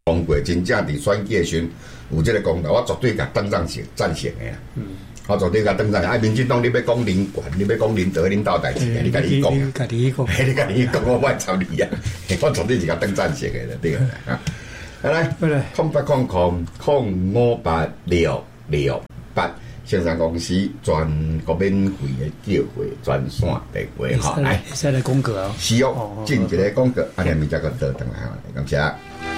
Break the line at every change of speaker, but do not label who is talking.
通过真正伫选举时有这个功劳，我绝对甲邓赞成的啊。我绝对甲邓赞成。民进党你要讲人权，你要讲领导领导代志，你家己讲啊，
家己讲，
你家己讲，我莫插你啊！我绝对是甲邓赞成的啦，对啊。来，0800-058668线上公司全国免费的叫货专线电话哈，来，
再来广告啊，
是哦，进一个广告，明仔个倒转来，感谢。